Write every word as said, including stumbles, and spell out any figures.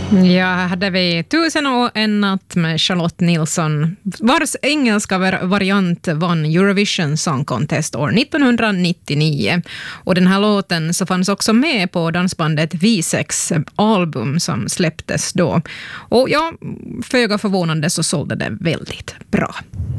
Ja, här hade vi Tusen och en natt med Charlotte Nilsson, vars engelska variant vann Eurovision Song Contest år nittonhundranittionio. Och den här låten så fanns också med på dansbandet V sex album som släpptes då. Och ja, föga förvånande så sålde det väldigt bra.